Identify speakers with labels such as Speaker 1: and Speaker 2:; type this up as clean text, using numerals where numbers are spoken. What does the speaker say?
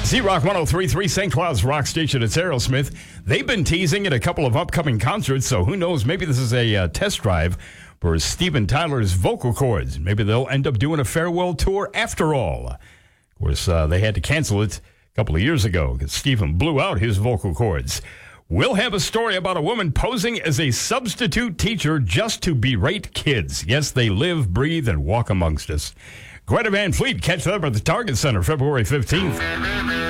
Speaker 1: Z-Rock 103.3, St. Cloud's rock station. It's Aerosmith. They've been teasing at a couple of upcoming concerts, so who knows? Maybe this is a test drive for Steven Tyler's vocal cords. Maybe they'll end up doing a farewell tour after all. Of course, they had to cancel it a couple of years ago because Steven blew out his vocal cords. We'll have a story about a woman posing as a substitute teacher just to berate kids. Yes, they live, breathe, and walk amongst us. Greta Van Fleet, catch them at the Target Center February 15th.